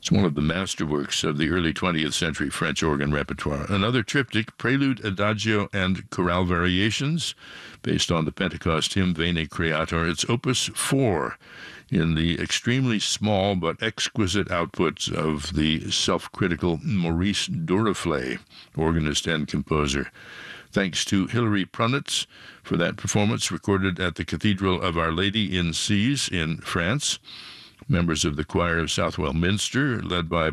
It's one of the masterworks of the early 20th century French organ repertoire. Another triptych, Prelude, Adagio, and Chorale Variations, based on the Pentecost hymn Veni Creator. It's opus 4 in the extremely small but exquisite outputs of the self-critical Maurice Duruflé, organist and composer. Thanks to Hilary Prunitz for that performance, recorded at the Cathedral of Our Lady in Cise in France. Members of the choir of Southwell Minster, led by